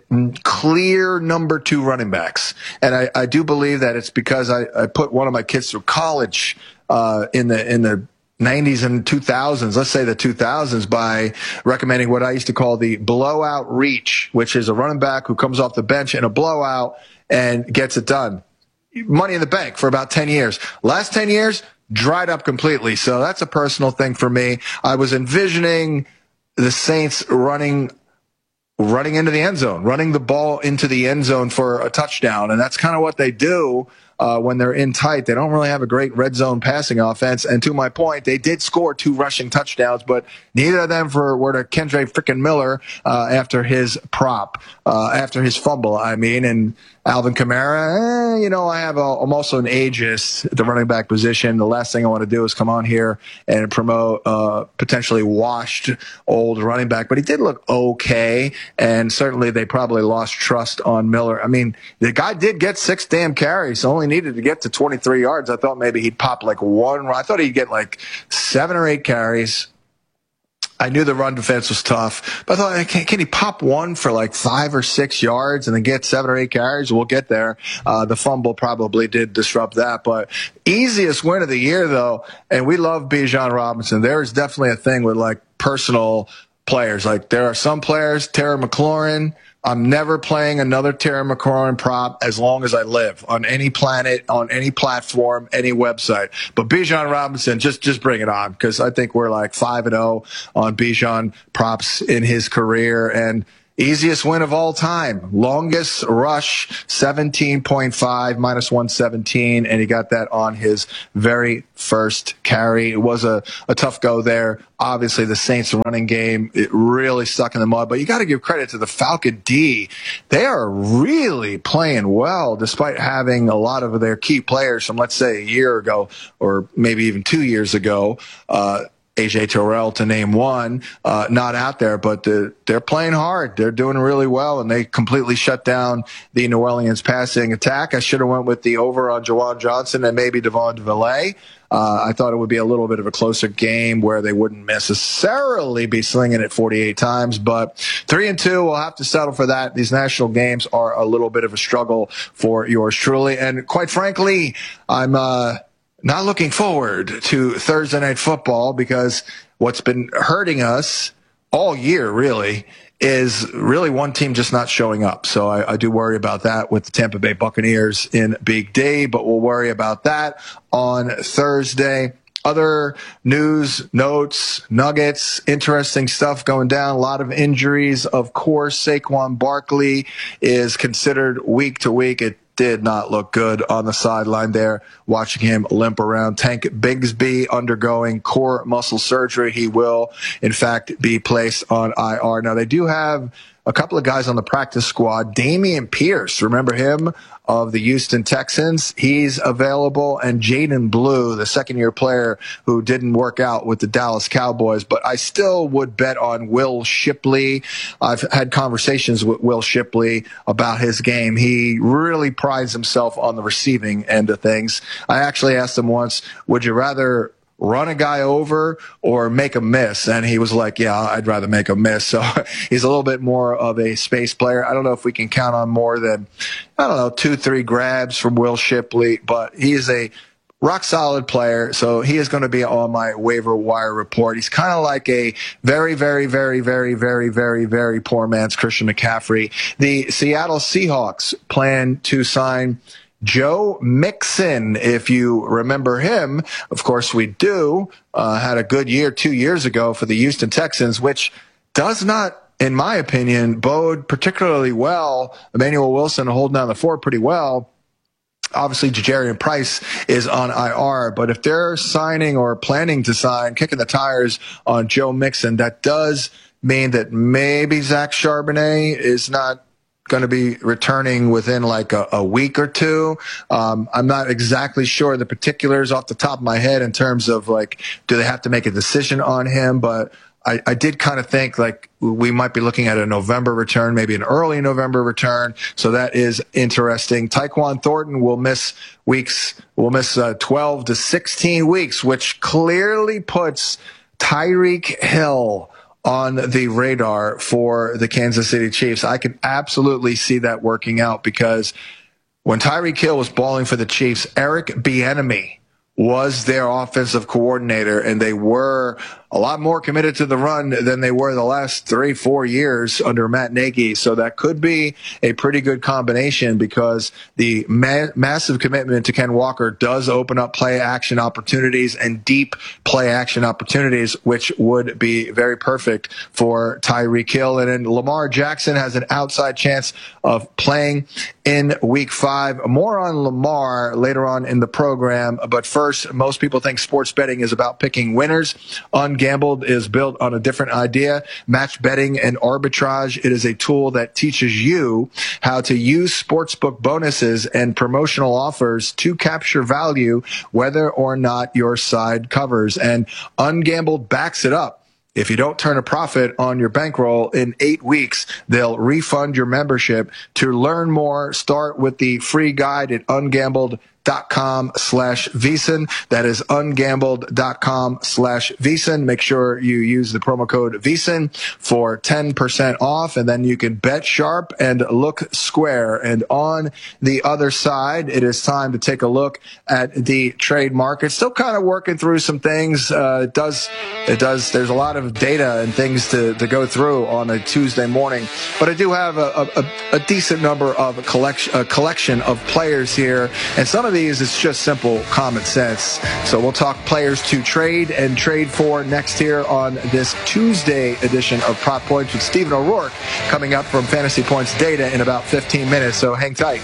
clear number two running backs, and I, I do believe that it's because I, I put one of my kids through college uh, in the in the. nineties and two thousands, let's say the two thousands, by recommending what I used to call the blowout reach, which is a running back who comes off the bench in a blowout and gets it done. Money in the bank for about ten years. Last ten years, dried up completely. So that's a personal thing for me. I was envisioning the Saints running running into the end zone, running the ball into the end zone for a touchdown, and that's kind of what they do. Uh, when they're in tight, they don't really have a great red zone passing offense. And to my point, they did score two rushing touchdowns, but neither of them for, were to Kendre frickin' Miller uh, after his prop, uh, after his fumble, I mean. And Alvin Kamara, eh, you know, I have a, I'm also an ageist at the running back position. The last thing I want to do is come on here and promote uh, potentially washed old running back. But he did look okay, and certainly they probably lost trust on Miller. I mean, the guy did get six damn carries, only needed to get to twenty-three yards. I thought maybe he'd pop like one. I thought he'd get like seven or eight carries. I knew the run defense was tough, but I thought, can, can he pop one for like five or six yards and then get seven or eight carries? We'll get there. Uh, the fumble probably did disrupt that, but easiest win of the year though. And we love Bijan Robinson. There is definitely a thing with like personal players. Like there are some players, Terry McLaurin, I'm never playing another Terry McLaurin prop as long as I live on any planet, on any platform, any website. But Bijan Robinson, just just bring it on, because I think we're like five and zero on Bijan props in his career, and easiest win of all time, longest rush, seventeen point five, minus one seventeen, and he got that on his very first carry. It was a, a tough go there. Obviously, the Saints running game, it really stuck in the mud, but you got to give credit to the Falcon D. They are really playing well, despite having a lot of their key players from, let's say, a year ago, or maybe even two years ago, uh, A J Terrell to name one, uh, not out there, but the, they're playing hard. They're doing really well, and they completely shut down the New Orleans passing attack. I should have went with the over on Jawan Johnson and maybe Devon DeVillay. Uh, I thought it would be a little bit of a closer game where they wouldn't necessarily be slinging it forty-eight times, but three and two, we'll have to settle for that. These national games are a little bit of a struggle for yours truly, and quite frankly, I'm uh, not looking forward to Thursday Night Football, because what's been hurting us all year, really, is really one team just not showing up. So I, I do worry about that with the Tampa Bay Buccaneers in Big D, but we'll worry about that on Thursday. Other news, notes, nuggets, interesting stuff going down. A lot of injuries. Of course, Saquon Barkley is considered week to week. It did not look good on the sideline there, watching him limp around. Tank Bigsby undergoing core muscle surgery. He will, in fact, be placed on I R. Now, they do have a couple of guys on the practice squad. Dameon Pierce, remember him, of the Houston Texans? He's available. And Jaden Blue, the second-year player who didn't work out with the Dallas Cowboys. But I still would bet on Will Shipley. I've had conversations with Will Shipley about his game. He really prides himself on the receiving end of things. I actually asked him once, would you rather run a guy over or make a miss? And he was like, yeah, I'd rather make a miss. So he's a little bit more of a space player. I don't know if we can count on more than, I don't know, two, three grabs from Will Shipley, but he is a rock solid player. So he is going to be on my waiver wire report. He's kind of like a very, very, very, very, very, very, very poor man's Christian McCaffrey. The Seattle Seahawks plan to sign Joe Mixon, if you remember him. Of course we do. Uh, had a good year two years ago for the Houston Texans, which does not, in my opinion, bode particularly well. Emmanuel Wilson holding down the fort pretty well. Obviously, Ja'Jarian Price is on I R, but if they're signing or planning to sign, kicking the tires on Joe Mixon, that does mean that maybe Zach Charbonnet is not going to be returning within like a, a week or two. Um, I'm not exactly sure the particulars off the top of my head in terms of like, do they have to make a decision on him? But I, I did kind of think like we might be looking at a November return, maybe an early November return. So that is interesting. Tyquan Thornton will miss weeks, will miss uh, twelve to sixteen weeks, which clearly puts Tyreek Hill on the radar for the Kansas City Chiefs. I could absolutely see that working out, because when Tyreek Hill was balling for the Chiefs, Eric Bieniemy was their offensive coordinator, and they were a lot more committed to the run than they were the last three, four years under Matt Nagy. So that could be a pretty good combination, because the ma- massive commitment to Ken Walker does open up play action opportunities and deep play action opportunities, which would be very perfect for Tyreek Hill. And then Lamar Jackson has an outside chance of playing in week five. More on Lamar later on in the program. But first, most people think sports betting is about picking winners on Ungambled is built on a different idea, match betting and arbitrage. It is a tool that teaches you how to use sportsbook bonuses and promotional offers to capture value, whether or not your side covers. And Ungambled backs it up. If you don't turn a profit on your bankroll in eight weeks, they'll refund your membership. To learn more, start with the free guide at ungambled.com slash VSiN. That is ungambled.com slash VSiN. Make sure you use the promo code VSiN for ten percent off, and then you can bet sharp and look square. And on the other side, it is time to take a look at the trade market. Still kind of working through some things. Uh, it does, it does, there's a lot of data and things to, to go through on a Tuesday morning, but I do have a, a, a decent number of a collection, a collection of players here, and some of these it's just simple common sense. So we'll talk players to trade and trade for next here on this Tuesday edition of Prop Points with Stephen O'Rourke, coming up from Fantasy Points Data in about fifteen minutes, so hang tight.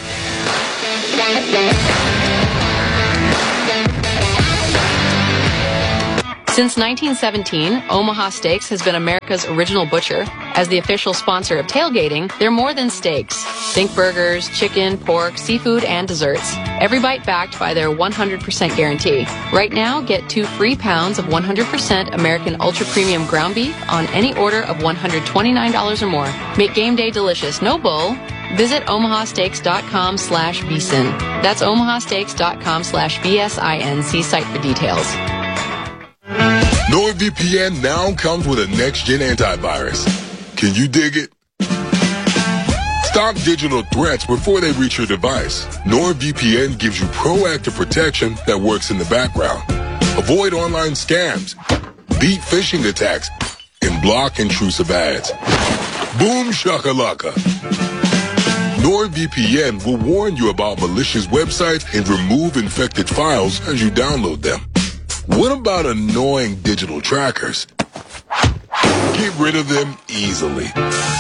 Since nineteen seventeen, Omaha Steaks has been America's original butcher. As the official sponsor of tailgating, they're more than steaks. Think burgers, chicken, pork, seafood, and desserts. Every bite backed by their one hundred percent guarantee. Right now, get two free pounds of one hundred percent American Ultra Premium ground beef on any order of one hundred twenty-nine dollars or more. Make game day delicious, no bull. Visit omahasteaks.com slash VSiN. That's omahasteaks.com slash V S I N. See site for details. NordVPN now comes with a next-gen antivirus. Can you dig it? Stop digital threats before they reach your device. NordVPN gives you proactive protection that works in the background. Avoid online scams, beat phishing attacks, and block intrusive ads. Boom shakalaka. NordVPN will warn you about malicious websites and remove infected files as you download them. What about annoying digital trackers? Get rid of them easily.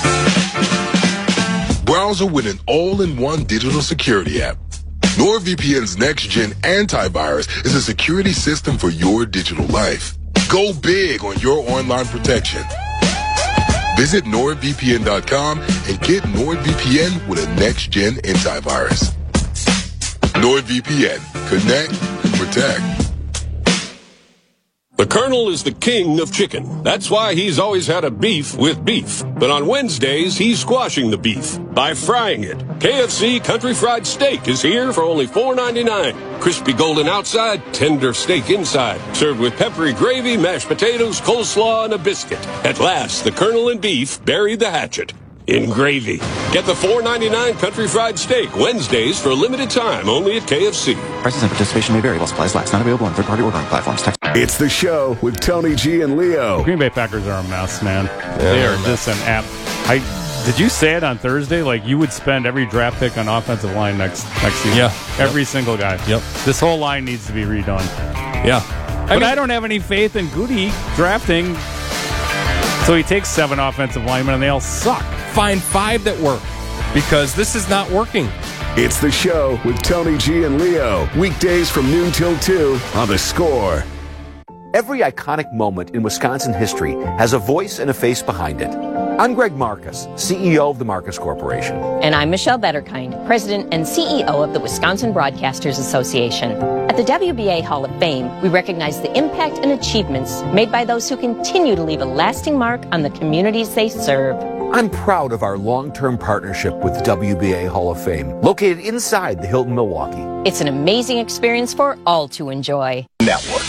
Browser with an all-in-one digital security app. NordVPN's next-gen antivirus is a security system for your digital life. Go big on your online protection. Visit nord V P N dot com and get NordVPN with a next-gen antivirus. NordVPN. Connect and protect. The Colonel is the king of chicken. That's why he's always had a beef with beef. But on Wednesdays, he's squashing the beef by frying it. K F C Country Fried Steak is here for only four ninety-nine. Crispy golden outside, tender steak inside. Served with peppery gravy, mashed potatoes, coleslaw, and a biscuit. At last, the Colonel and beef buried the hatchet in gravy. Get the four ninety-nine Country Fried Steak Wednesdays for a limited time only at K F C. Prices and participation may vary while supplies last. Not available on third-party ordering platforms. Text. It's the show with Tony G and Leo. Green Bay Packers are a mess, man. Yeah, they are just an app. I did you say it on Thursday? Like you would spend every draft pick on offensive line next next season. Yeah, every yep. single guy. Yep. This whole line needs to be redone. Yeah, I mean, I don't have any faith in Goody drafting. So he takes seven offensive linemen and they all suck. Find five that work because this is not working. It's the show with Tony G and Leo. Weekdays from noon till two on The Score. Every iconic moment in Wisconsin history has a voice and a face behind it. I'm Greg Marcus, C E O of the Marcus Corporation. And I'm Michelle Betterkind, President and C E O of the Wisconsin Broadcasters Association. At the W B A Hall of Fame, we recognize the impact and achievements made by those who continue to leave a lasting mark on the communities they serve. I'm proud of our long-term partnership with the W B A Hall of Fame, located inside the Hilton Milwaukee. It's an amazing experience for all to enjoy. Network.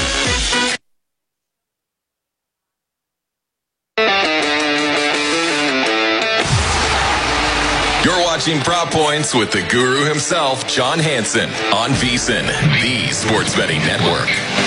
You're watching Prop Points with the guru himself, John Hansen, on VSiN, the Sports Betting Network.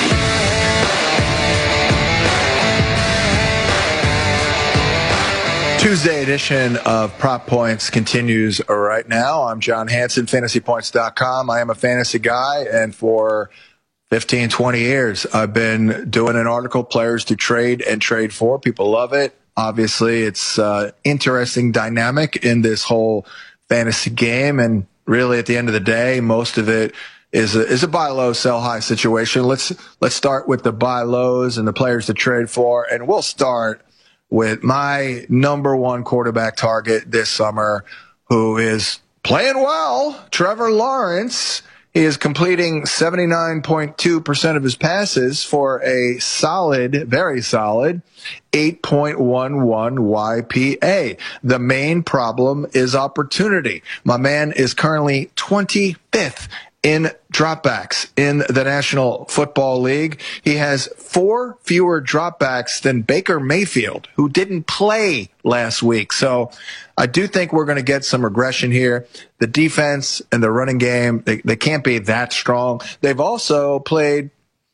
Tuesday edition of Prop Points continues right now. I'm John Hansen, fantasy points dot com. I am a fantasy guy, and for fifteen, twenty years, I've been doing an article, players to trade and trade for. People love it. Obviously, it's uh, interesting dynamic in this whole fantasy game, and really, at the end of the day, most of it is a, is a buy low, sell high situation. Let's let's start with the buy lows and the players to trade for, and we'll start with my number one quarterback target this summer, who is playing well, Trevor Lawrence. He is completing seventy-nine point two percent of his passes for a solid, very solid eight point one one Y P A. The main problem is opportunity. My man is currently twenty-fifth in dropbacks in the National Football League. He has four fewer dropbacks than Baker Mayfield, who didn't play last week. So I do think we're going to get some regression here. The defense and the running game, they, they can't be that strong. They've also played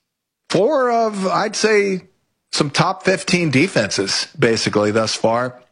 four of, I'd say, some top fifteen defenses, basically, thus far.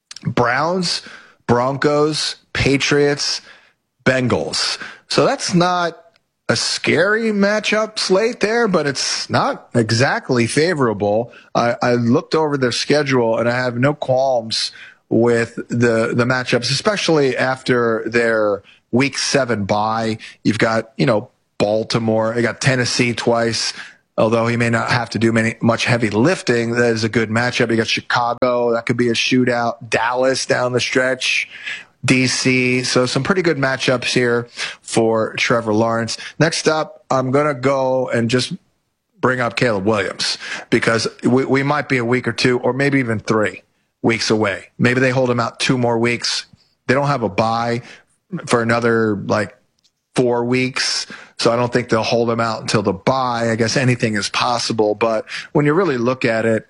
Browns, Broncos, Patriots, Bengals. So that's not a scary matchup slate there, but it's not exactly favorable. I, I looked over their schedule, and I have no qualms with the the matchups, especially after their week seven bye. You've got, you know, Baltimore. You got Tennessee twice. Although he may not have to do many, much heavy lifting, that is a good matchup. You got Chicago. That could be a shootout. Dallas down the stretch. D C. So some pretty good matchups here for Trevor Lawrence. Next up, I'm going to go and just bring up Caleb Williams, because we, we might be a week or two, or maybe even three weeks away. Maybe they hold him out two more weeks. They don't have a bye for another like four weeks. So I don't think they'll hold him out until the bye. I guess anything is possible. But when you really look at it,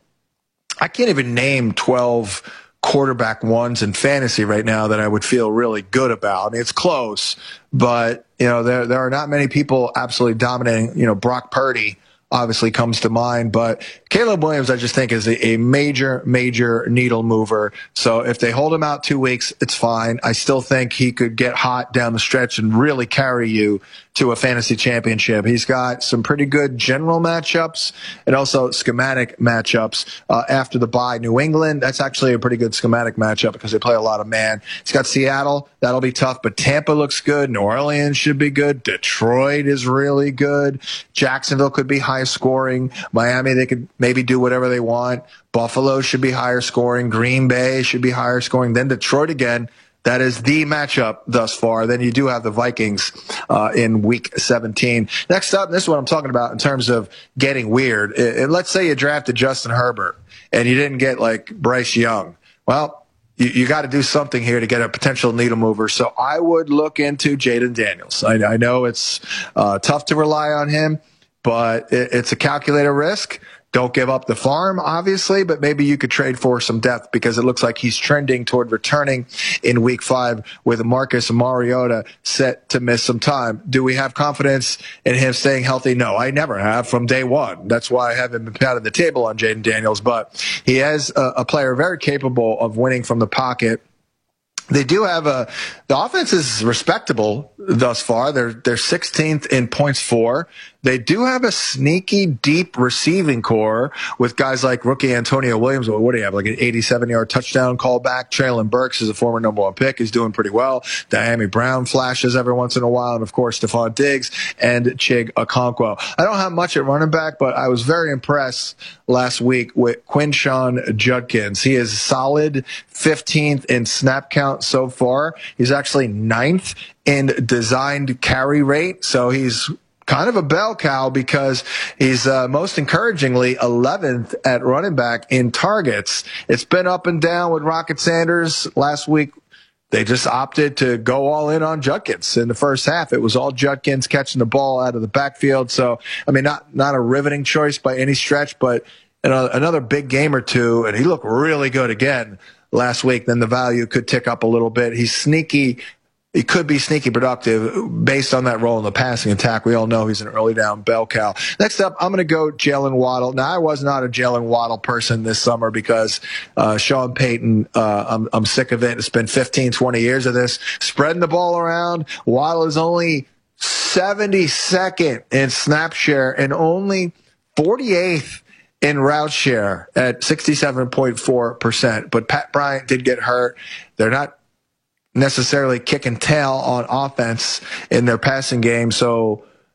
I can't even name twelve quarterback ones in fantasy right now that I would feel really good about. I mean, it's close, but you know, there there are not many people absolutely dominating. You know, Brock Purdy obviously comes to mind, but Caleb Williams, I just think, is a, a major, major needle mover. So if they hold him out two weeks, it's fine. I still think he could get hot down the stretch and really carry you to a fantasy championship. He's got some pretty good general matchups and also schematic matchups uh, after the bye. New England, that's actually a pretty good schematic matchup because they play a lot of man. He's got Seattle, that'll be tough, but Tampa looks good. New Orleans should be good. Detroit is really good. Jacksonville could be high scoring. Miami, they could maybe do whatever they want. Buffalo should be higher scoring. Green Bay should be higher scoring. Then Detroit again. That is the matchup thus far. Then you do have the Vikings uh, in week seventeen. Next up, this is what I'm talking about in terms of getting weird. It, it, let's say you drafted Justin Herbert and you didn't get like Bryce Young. Well, you, you got to do something here to get a potential needle mover. So I would look into Jaden Daniels. I, I know it's uh, tough to rely on him, but it, it's a calculated risk. Don't give up the farm, obviously, but maybe you could trade for some depth because it looks like he's trending toward returning in week five with Marcus Mariota set to miss some time. Do we have confidence in him staying healthy? No, I never have from day one. That's why I haven't been pounding the table on Jaden Daniels, but he is a, a player very capable of winning from the pocket. They do have a, the offense is respectable thus far. They're, they're sixteenth in points for. They do have a sneaky deep receiving core with guys like rookie Antonio Williams. What do you have? Like an eighty-seven yard touchdown callback. Traylon Burks is a former number one pick. He's doing pretty well. Diami Brown flashes every once in a while. And of course, Stephon Diggs and Chig Okonkwo. I don't have much at running back, but I was very impressed last week with Quinshon Judkins. He is solid fifteenth in snap count so far. He's actually ninth in designed carry rate. So he's kind of a bell cow because he's uh, most encouragingly eleventh at running back in targets. It's been up and down with Rocket Sanders. Last week, they just opted to go all in on Judkins in the first half. It was all Judkins catching the ball out of the backfield. So, I mean, not, not a riveting choice by any stretch, but you know, another big game or two, and he looked really good again last week. Then the value could tick up a little bit. He's sneaky. He could be sneaky productive based on that role in the passing attack. We all know he's an early down bell cow. Next up, I'm going to go Jalen Waddle. Now, I was not a Jalen Waddle person this summer because uh, Sean Payton, uh, I'm, I'm sick of it. It's been fifteen, twenty years of this. Spreading the ball around. Waddle is only seventy-second in snap share and only forty-eighth in route share at sixty-seven point four percent. But Pat Bryant did get hurt. They're not necessarily kick and tail on offense in their passing game. So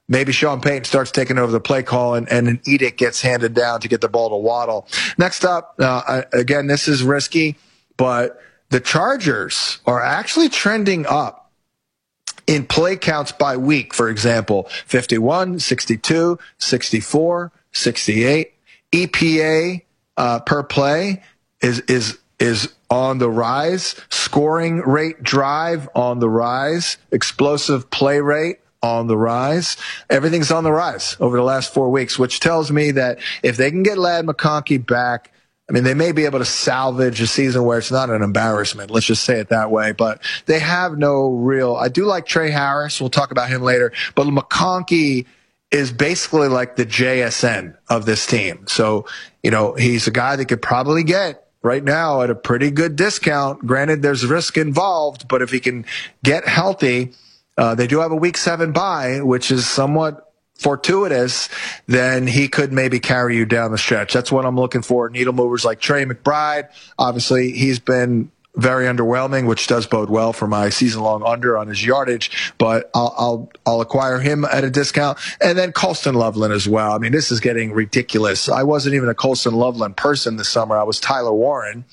maybe Sean Payton starts taking over the play call and, and an edict gets handed down to get the ball to Waddle. Next up, uh, again, this is risky, but the Chargers are actually trending up in play counts by week. For example, fifty-one, sixty-two, sixty-four, sixty-eight. E P A uh, per play is is is on the rise. Scoring rate drive on the rise. Explosive play rate on the rise. Everything's on the rise over the last four weeks, which tells me that if they can get Ladd McConkey back, I mean, they may be able to salvage a season where it's not an embarrassment. Let's just say it that way. But they have no real – I do like Trey Harris. We'll talk about him later. But McConkey is basically like the J S N of this team. So, you know, he's a guy that could probably get right now at a pretty good discount. Granted, there's risk involved, but if he can get healthy, uh, they do have a week seven bye, which is somewhat fortuitous, then he could maybe carry you down the stretch. That's what I'm looking for. Needle movers like Trey McBride. Obviously, he's been very underwhelming, which does bode well for my season-long under on his yardage, but I'll, I'll, I'll acquire him at a discount. And then Colston Loveland as well. I mean, this is getting ridiculous. I wasn't even a Colston Loveland person this summer. I was Tyler Warren.